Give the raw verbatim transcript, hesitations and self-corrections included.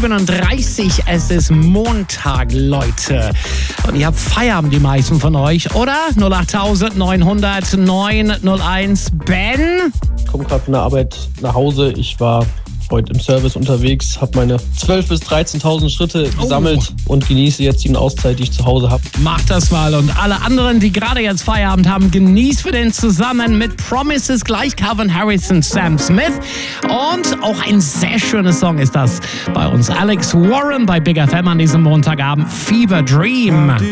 siebenunddreißig, es ist Montag, Leute. Und ihr habt Feierabend, die meisten von euch, oder? null acht neun null null neun null eins. Ben? Ich komme gerade von der Arbeit nach Hause. Ich war heute im Service unterwegs, habe meine zwölftausend bis dreizehntausend Schritte gesammelt oh. und genieße jetzt die Auszeit, die ich zu Hause habe. Macht das mal. Und alle anderen, die gerade jetzt Feierabend haben, genießt wir den zusammen mit Promises, gleich Calvin Harris und Sam Smith. Und auch ein sehr schöner Song ist das bei uns. Alex Warren bei Big F M an diesem Montagabend, Fever Dream.